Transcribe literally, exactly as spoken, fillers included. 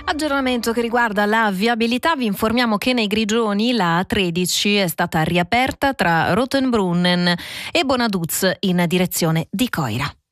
Aggiornamento che riguarda la viabilità, vi informiamo che nei Grigioni la A tredici è stata riaperta tra Rotenbrunnen e Bonaduz in direzione di Coira.